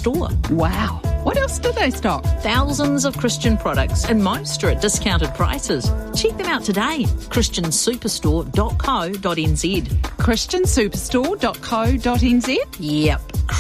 store. Wow. What else do they stock? Thousands of Christian products, and most are at discounted prices. Check them out today. christiansuperstore.co.nz. christiansuperstore.co.nz? Yep,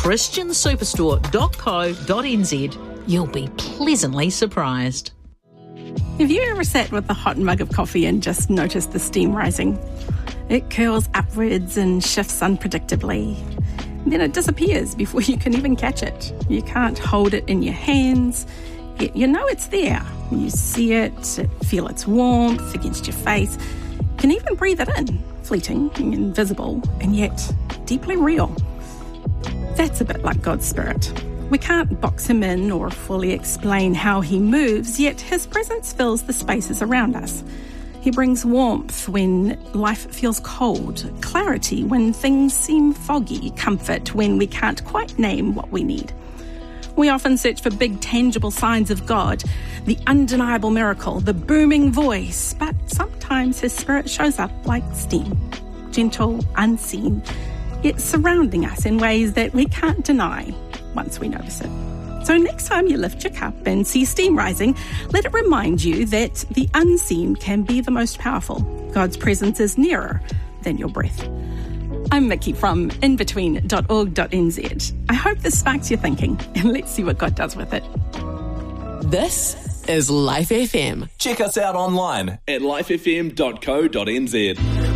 christiansuperstore.co.nz. You'll be pleasantly surprised. Have you ever sat with a hot mug of coffee and just noticed the steam rising? It curls upwards and shifts unpredictably. Then it disappears before you can even catch it. You can't hold it in your hands, yet you know it's there. You see it, feel its warmth against your face. You can even breathe it in, fleeting, invisible, and yet deeply real. That's a bit like God's Spirit. We can't box him in or fully explain how he moves, yet his presence fills the spaces around us. He brings warmth when life feels cold, clarity when things seem foggy, comfort when we can't quite name what we need. We often search for big, tangible signs of God, the undeniable miracle, the booming voice, but sometimes his Spirit shows up like steam, gentle, unseen, yet surrounding us in ways that we can't deny once we notice it. So next time you lift your cup and see steam rising, let it remind you that the unseen can be the most powerful. God's presence is nearer than your breath. I'm Mickey from inbetween.org.nz. I hope this sparks your thinking, and let's see what God does with it. This is Life FM. Check us out online at lifefm.co.nz.